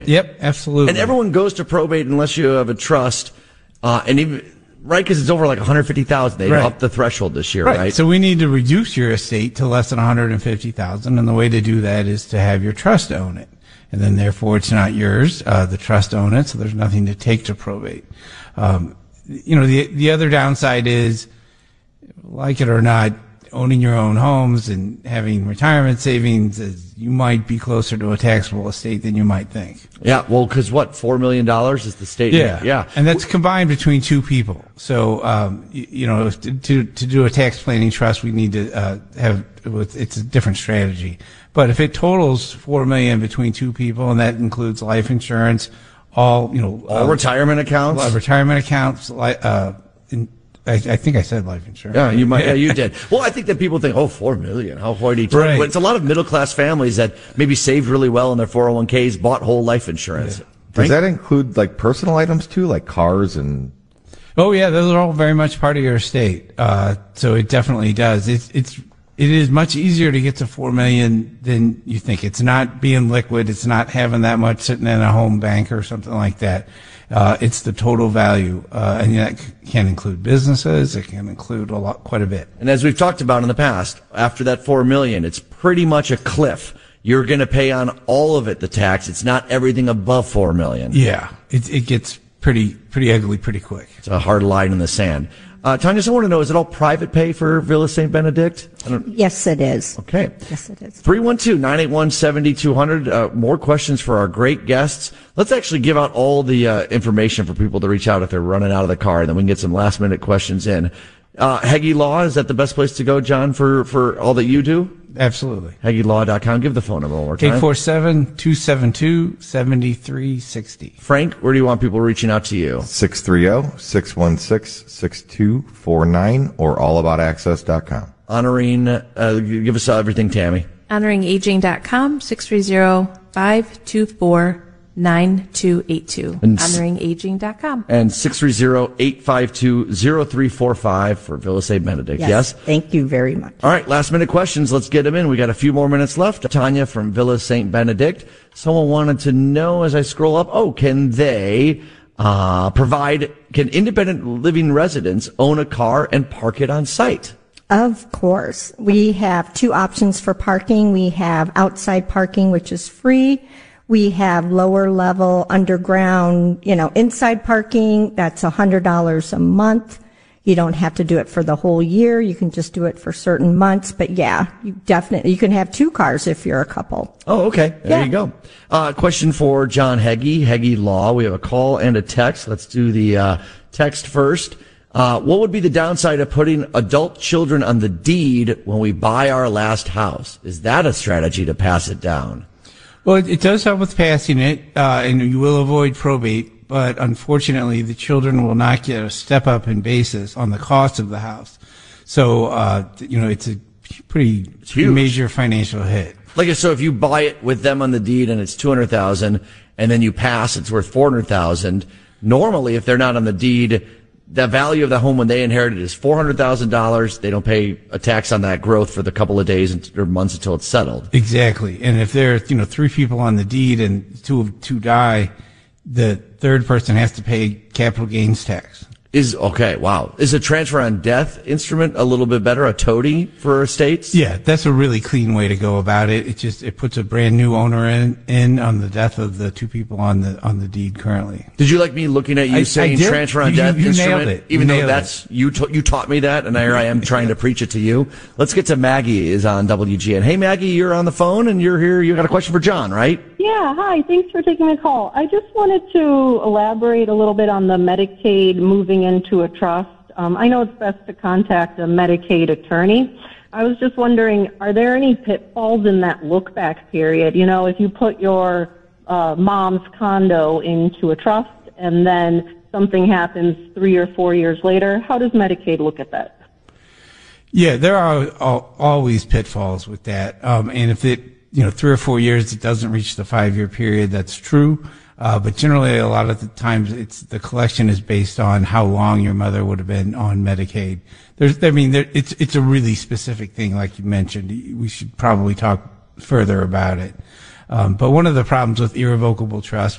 Yep, absolutely. And everyone goes to probate unless you have a trust, and even right because it's over like 150,000. They up the threshold this year, right? So we need to reduce your estate to less than 150,000, and the way to do that is to have your trust own it, and then therefore it's not yours. The trust own it, so there's nothing to take to probate. The other downside is, like it or not, owning your own homes and having retirement savings, you might be closer to a taxable estate than you might think. Yeah, well, because $4 million is the state. Yeah, and that's combined between two people. So, to do a tax planning trust, we need to it's a different strategy. But if it totals $4 million between two people, and that includes life insurance, all retirement accounts, I think I said life insurance. Yeah, you might. Yeah, you did. Well, I think that people think, $4 million, how hoity-toity. Right. But it's a lot of middle-class families that maybe saved really well in their 401ks, bought whole life insurance. Yeah. Does that include like personal items too, like cars and? Oh yeah, those are all very much part of your estate. So it definitely does. It is much easier to get to $4 million than you think. It's not being liquid. It's not having that much sitting in a home bank or something like that. It's the total value, and that can include businesses. It can include quite a bit. And as we've talked about in the past, after that $4 million, it's pretty much a cliff. You're going to pay on all of it, the tax. It's not everything above $4 million. Yeah, it gets pretty ugly pretty quick. It's a hard line in the sand. Tanya, I want to know, is it all private pay for Villa St. Benedict? Yes, it is. Okay. Yes, it is. 312-981-7200. More questions for our great guests. Let's actually give out all the information for people to reach out if they're running out of the car, and then we can get some last-minute questions in. Heggie Law, is that the best place to go, John, for all that you do? Absolutely. HeggieLaw.com. Give the phone number one more time. 847-272-7360. Frank, where do you want people reaching out to you? 630-616-6249 or allaboutaccess.com. Honoring, give us everything, Tammy. HonoringAging.com, 630-524-9282. HonoringAging.com. And 630-852-0345 for Villa St. Benedict. Yes? Thank you very much. All right, last minute questions. Let's get them in. We got a few more minutes left. Tanya from Villa St. Benedict. Someone wanted to know as I scroll up, can they can independent living residents own a car and park it on site? Of course. We have two options for parking. We have outside parking, which is free. We have lower level underground, inside parking. That's $100 a month. You don't have to do it for the whole year. You can just do it for certain months. But you can have two cars if you're a couple. Oh, okay. There you go. Question for John Heggie, Heggie Law. We have a call and a text. Let's do the text first. What would be the downside of putting adult children on the deed when we buy our last house? Is that a strategy to pass it down? Well, it does help with passing it, and you will avoid probate, but unfortunately the children will not get a step up in basis on the cost of the house. So, it's a pretty major financial hit. So if you buy it with them on the deed and it's $200,000 and then you pass, it's worth $400,000. Normally, if they're not on the deed, the value of the home when they inherit it is $400,000. They don't pay a tax on that growth for the couple of days or months until it's settled. Exactly. And if there are, three people on the deed and two die, the third person has to pay capital gains tax. Is a transfer on death instrument a little bit better, a toady for estates? Yeah, that's a really clean way to go about it. It puts a brand new owner in on the death of the two people on the deed currently. Did you like me looking at you saying transfer on death instrument? Nailed it. Even though that's you taught me that, and here I am trying to preach it to you. Let's get to Maggie is on WGN. Hey Maggie, you're on the phone and you're here. You got a question for John, right? Yeah, hi. Thanks for taking my call. I just wanted to elaborate a little bit on the Medicaid moving into a trust. I know it's best to contact a Medicaid attorney. I was just wondering, are there any pitfalls in that look-back period? If you put your mom's condo into a trust and then something happens 3 or 4 years later, how does Medicaid look at that? Yeah, there are always pitfalls with that. And if 3 or 4 years, it doesn't reach the 5-year period, that's true. But generally, a lot of the times, the collection is based on how long your mother would have been on Medicaid. It's a really specific thing, like you mentioned. We should probably talk further about it. But one of the problems with irrevocable trust,